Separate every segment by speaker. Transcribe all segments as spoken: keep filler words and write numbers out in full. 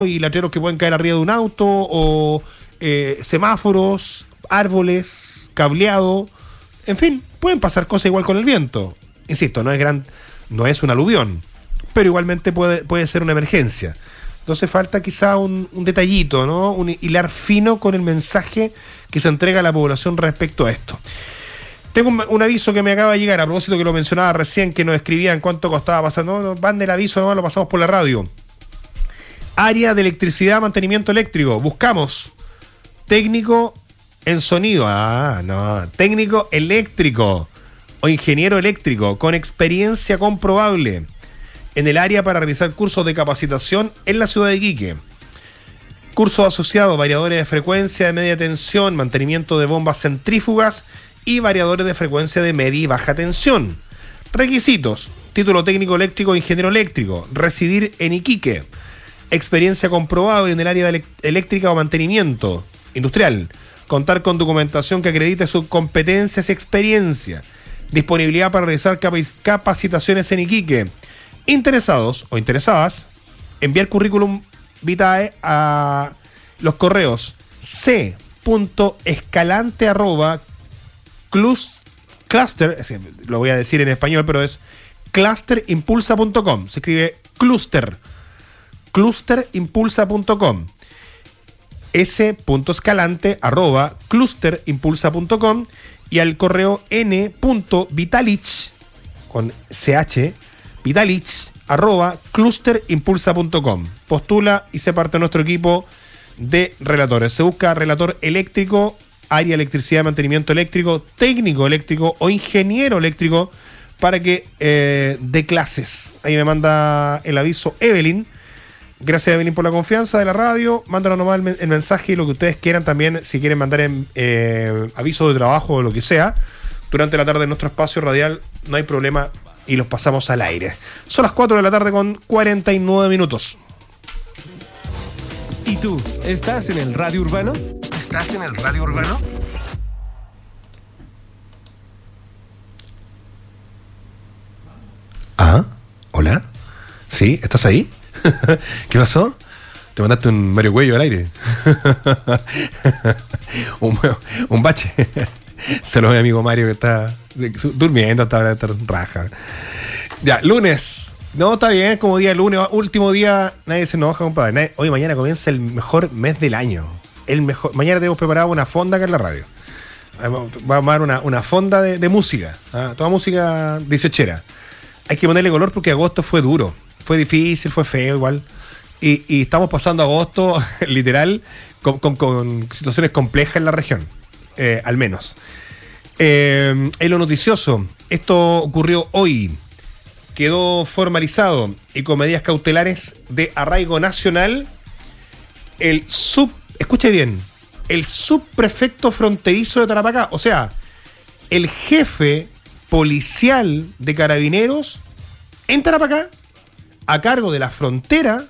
Speaker 1: y letreros que pueden caer arriba de un auto, o eh, semáforos, árboles, cableado, en fin, pueden pasar cosas igual con el viento. Insisto, no es gran, no es un aluvión, pero igualmente puede, puede ser una emergencia. Entonces falta quizá un, un detallito, ¿no? Un hilar fino con el mensaje que se entrega a la población respecto a esto. Tengo un, un aviso que me acaba de llegar, a propósito que lo mencionaba recién, que nos escribían cuánto costaba pasar. No, no, van del aviso, no, lo pasamos por la radio. Área de electricidad, mantenimiento eléctrico. Buscamos técnico en sonido. Ah, no. Técnico eléctrico o ingeniero eléctrico con experiencia comprobable en el área para realizar cursos de capacitación en la ciudad de Iquique. Cursos asociados, variadores de frecuencia de media tensión, mantenimiento de bombas centrífugas y variadores de frecuencia de media y baja tensión. Requisitos: título técnico eléctrico, ingeniero eléctrico, residir en Iquique, experiencia comprobable en el área de eléctrica o mantenimiento industrial, contar con documentación que acredite sus competencias y experiencia, disponibilidad para realizar capacitaciones en Iquique. Interesados o interesadas, enviar currículum vitae a los correos c.escalante arroba cluster, lo voy a decir en español, pero es clusterimpulsa punto com. Se escribe cluster, clusterimpulsa punto com. s.escalante arroba clusterimpulsa punto com y al correo n.vitalich con ch vitalich arroba clusterimpulsa punto com. Postula y se parte de nuestro equipo de relatores. Se busca relator eléctrico, área electricidad, mantenimiento eléctrico, técnico eléctrico o ingeniero eléctrico para que eh, dé clases. Ahí me manda el aviso Evelyn. Gracias, Evelyn, por la confianza de la radio. Mándanos nomás el, el mensaje y lo que ustedes quieran también, si quieren mandar en, eh, aviso de trabajo o lo que sea, durante la tarde en nuestro espacio radial, no hay problema y los pasamos al aire. Son las cuatro de la tarde con cuarenta y nueve minutos.
Speaker 2: ¿Y tú? ¿Estás en el radio urbano? ¿Estás en el radio urbano?
Speaker 1: Ah, hola. ¿Sí? ¿Estás ahí? ¿Qué pasó? Te mandaste un Mario Cuello al aire. un, un bache. Saludos a mi amigo Mario que está durmiendo hasta ahora, está raja. Ya, lunes. No, está bien, como día lunes, último día, nadie se enoja, compadre. Nadie, hoy mañana comienza el mejor mes del año. El mejor. Mañana tenemos preparado una fonda acá en la radio. Vamos a dar una, una fonda de, de música. ¿Ah? Toda música dieciochera. Hay que ponerle color porque agosto fue duro. Fue difícil, fue feo igual. Y, y estamos pasando agosto, literal, con, con, con situaciones complejas en la región. Eh, al menos. Eh, en lo noticioso, esto ocurrió hoy. Quedó formalizado y con medidas cautelares de arraigo nacional el sub, escuche bien, el subprefecto fronterizo de Tarapacá, o sea, el jefe policial de Carabineros en Tarapacá, a cargo de la frontera,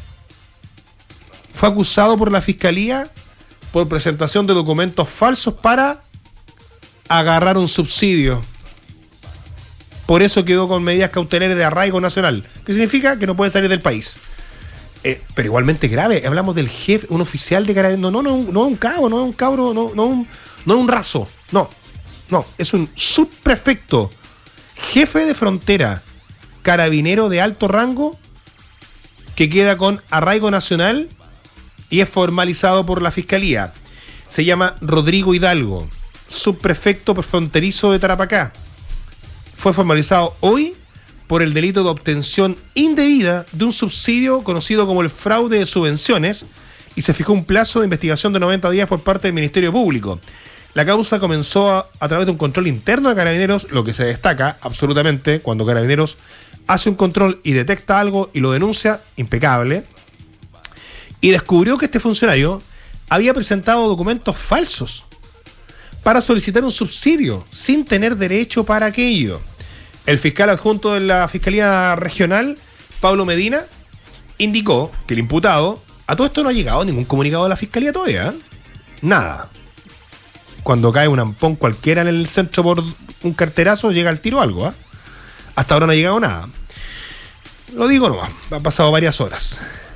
Speaker 1: fue acusado por la Fiscalía por presentación de documentos falsos para agarrar un subsidio. Por eso quedó con medidas cautelares de arraigo nacional, que significa que no puede salir del país. Eh, pero igualmente grave, hablamos del jefe, un oficial de Carabineros, no, no, no, no un cabo, no un cabro, no, no un, no un raso, no, no, es un subprefecto, jefe de frontera, carabinero de alto rango, que queda con arraigo nacional y es formalizado por la Fiscalía. Se llama Rodrigo Hidalgo, subprefecto fronterizo de Tarapacá. Fue formalizado hoy por el delito de obtención indebida de un subsidio conocido como el fraude de subvenciones y se fijó un plazo de investigación de noventa días por parte del Ministerio Público. La causa comenzó a, a través de un control interno de Carabineros, lo que se destaca absolutamente cuando Carabineros hace un control y detecta algo y lo denuncia, impecable, y descubrió que este funcionario había presentado documentos falsos para solicitar un subsidio sin tener derecho para aquello. El fiscal adjunto de la Fiscalía Regional, Pablo Medina, indicó que el imputado, a todo esto no ha llegado ningún comunicado de la Fiscalía todavía, ¿eh? Nada. Cuando cae un ampón cualquiera en el centro por un carterazo, llega al tiro algo, ¿eh? Hasta ahora no ha llegado nada. Lo digo nomás, han pasado varias horas.